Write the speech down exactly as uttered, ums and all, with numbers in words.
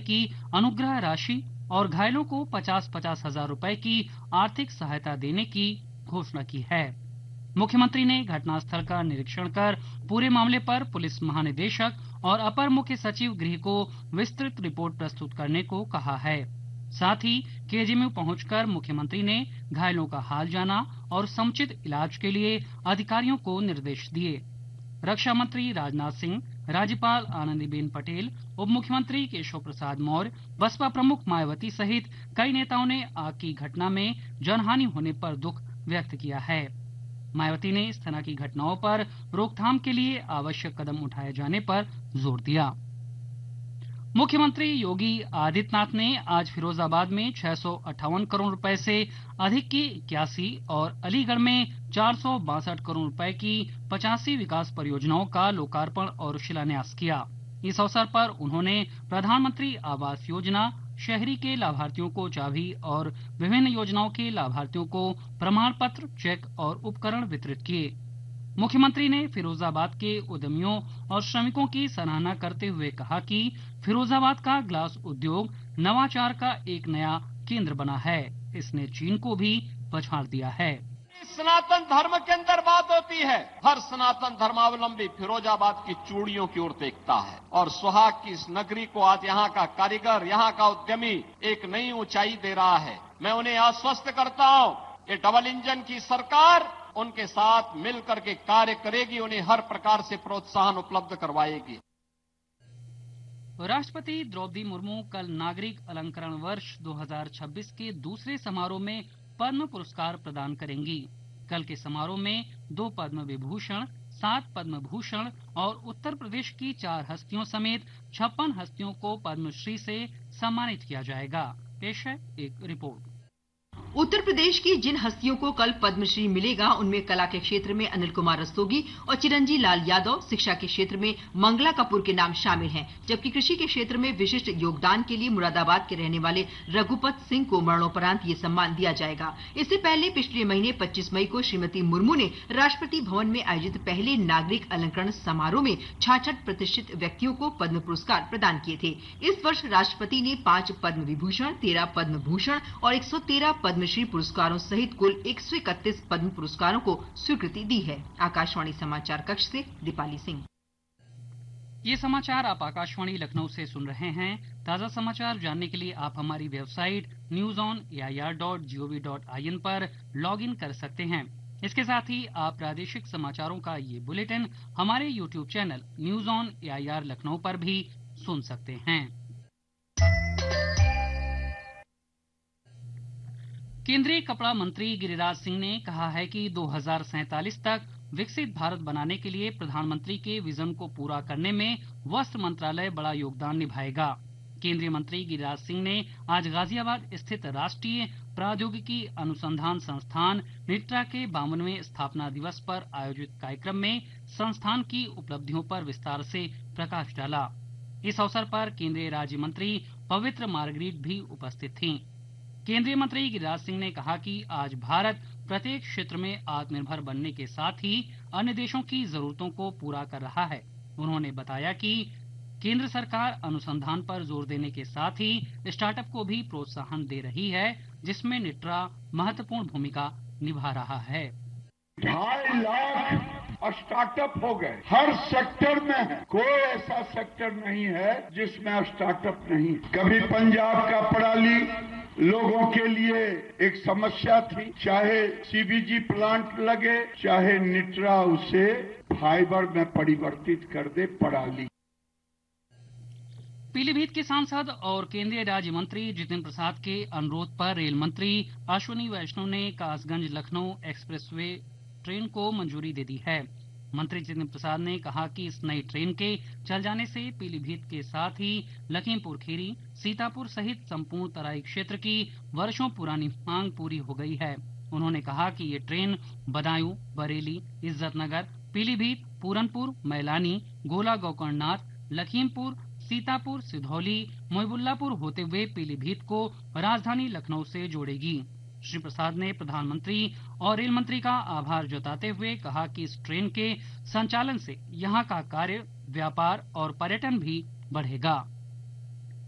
की अनुग्रह राशि और घायलों को पचास पचास हजार रुपए की आर्थिक सहायता देने की घोषणा की है। मुख्यमंत्री ने घटनास्थल का निरीक्षण कर पूरे मामले पर पुलिस महानिदेशक और अपर मुख्य सचिव गृह को विस्तृत रिपोर्ट प्रस्तुत करने को कहा है। साथ ही केजीएमयू पहुंचकर मुख्यमंत्री ने घायलों का हाल जाना और समुचित इलाज के लिए अधिकारियों को निर्देश दिए। रक्षा मंत्री राजनाथ सिंह, राज्यपाल आनंदीबेन पटेल, उप मुख्यमंत्री केशव प्रसाद मौर्य, बसपा प्रमुख मायावती सहित कई नेताओं ने आग की घटना में जनहानि होने पर दुख व्यक्त किया है। मायावती ने इस तरह की घटनाओं पर रोकथाम के लिए आवश्यक कदम उठाए जाने पर जोर दिया। मुख्यमंत्री योगी आदित्यनाथ ने आज फिरोजाबाद में छह सौ अट्ठावन करोड़ रुपए से अधिक की इक्यासी और अलीगढ़ में चार सौ बासठ करोड़ रुपए की पचासी विकास परियोजनाओं का लोकार्पण और शिलान्यास किया। इस अवसर पर उन्होंने प्रधानमंत्री आवास योजना, शहरी के लाभार्थियों को चाबी और विभिन्न योजनाओं के लाभार्थियों को प्रमाण पत्र, चेक और उपकरण वितरित किए। मुख्यमंत्री ने फिरोजाबाद के उद्यमियों और श्रमिकों की सराहना करते हुए कहा कि फिरोजाबाद का ग्लास उद्योग नवाचार का एक नया केंद्र बना है। इसने चीन को भी पछाड़ दिया है। सनातन धर्म के अंदर बात होती है, हर सनातन धर्मावलंबी फिरोजाबाद की चूड़ियों की ओर देखता है और सुहाग की इस नगरी को आज यहाँ का कारीगर, यहाँ का उद्यमी एक नई ऊंचाई दे रहा है। मैं उन्हें आश्वस्त करता हूँ, ये डबल इंजन की सरकार उनके साथ मिलकर के कार्य करेगी, उन्हें हर प्रकार से प्रोत्साहन उपलब्ध करवाएगी। राष्ट्रपति द्रौपदी मुर्मू कल नागरिक अलंकरण वर्ष दो हज़ार छब्बीस के दूसरे समारोह में पद्म पुरस्कार प्रदान करेंगी। कल के समारोह में दो पद्म विभूषण, सात पद्म भूषण और उत्तर प्रदेश की चार हस्तियों समेत छप्पन हस्तियों को पद्मश्री से सम्मानित किया जाएगा। पेश है एक रिपोर्ट। उत्तर प्रदेश की जिन हस्तियों को कल पद्मश्री मिलेगा उनमें कला के क्षेत्र में अनिल कुमार रस्तोगी और चिरंजी लाल यादव, शिक्षा के क्षेत्र में मंगला कपूर के नाम शामिल हैं, जबकि कृषि के क्षेत्र में विशिष्ट योगदान के लिए मुरादाबाद के रहने वाले रघुपत सिंह को मरणोपरांत ये सम्मान दिया जाएगा। इससे पहले पिछले महीने पच्चीस मई को श्रीमती मुर्मू ने राष्ट्रपति भवन में आयोजित पहले नागरिक अलंकरण समारोह में छाछठ प्रतिष्ठित व्यक्तियों को पद्म पुरस्कार प्रदान किए थे। इस वर्ष राष्ट्रपति ने पांच पद्म विभूषण, तेरह पद्म भूषण और एक सौ तेरह पद्मश्री पुरस्कारों सहित कुल एक सौ इकतीस पद्म पुरस्कारों को स्वीकृति दी है। आकाशवाणी समाचार कक्ष से दीपाली सिंह। ये समाचार आप आकाशवाणी लखनऊ से सुन रहे हैं। ताजा समाचार जानने के लिए आप हमारी website news on A I R dot G O V dot I N पर लॉग इन कर सकते हैं। इसके साथ ही आप प्रादेशिक समाचारों का ये बुलेटिन हमारे YouTube channel news on A I R Lucknow पर भी सुन सकते हैं। केंद्रीय कपड़ा मंत्री गिरिराज सिंह ने कहा है कि दो हज़ार सैंतालीस तक विकसित भारत बनाने के लिए प्रधानमंत्री के विजन को पूरा करने में वस्त्र मंत्रालय बड़ा योगदान निभाएगा। केंद्रीय मंत्री गिरिराज सिंह ने आज गाजियाबाद स्थित राष्ट्रीय प्रौद्योगिकी अनुसंधान संस्थान निट्रा के बावनवें स्थापना दिवस पर आयोजित कार्यक्रम में संस्थान की उपलब्धियों पर विस्तार से प्रकाश डाला। इस अवसर पर केंद्रीय राज्य मंत्री पवित्र मार्गरीट भी उपस्थित थीं। केंद्रीय मंत्री गिरिराज सिंह ने कहा कि आज भारत प्रत्येक क्षेत्र में आत्मनिर्भर बनने के साथ ही अन्य देशों की जरूरतों को पूरा कर रहा है। उन्होंने बताया कि केंद्र सरकार अनुसंधान पर जोर देने के साथ ही स्टार्टअप को भी प्रोत्साहन दे रही है, जिसमें निट्रा महत्वपूर्ण भूमिका निभा रहा है। ढाई लाख स्टार्टअप हो गए, हर सेक्टर में है, कोई ऐसा सेक्टर नहीं है जिसमें स्टार्टअप नहीं। कभी पंजाब का पराली लोगों के लिए एक समस्या थी, चाहे सी बी जी प्लांट लगे, चाहे निट्रा उसे फाइबर में परिवर्तित कर दे पराली। पीलीभीत के सांसद और केंद्रीय राज्य मंत्री जितिन प्रसाद के अनुरोध पर रेल मंत्री अश्विनी वैष्णव ने कासगंज लखनऊ एक्सप्रेसवे ट्रेन को मंजूरी दे दी है। मंत्री जितिन प्रसाद ने कहा कि इस नई ट्रेन के चल जाने से पीलीभीत के साथ ही लखीमपुर खीरी, सीतापुर सहित संपूर्ण तराई क्षेत्र की वर्षों पुरानी मांग पूरी हो गई है। उन्होंने कहा कि ये ट्रेन बदायूं, बरेली, इज्जतनगर, पीलीभीत, पूरनपुर, मैलानी, गोला गोकर्णनाथ, लखीमपुर, सीतापुर, सिधौली, मोहबुल्लापुर होते हुए पीलीभीत को राजधानी लखनऊ से जोड़ेगी। श्री प्रसाद ने प्रधानमंत्री और रेल मंत्री का आभार जताते हुए कहा कि इस ट्रेन के संचालन से यहां का कार्य, व्यापार और पर्यटन भी बढ़ेगा।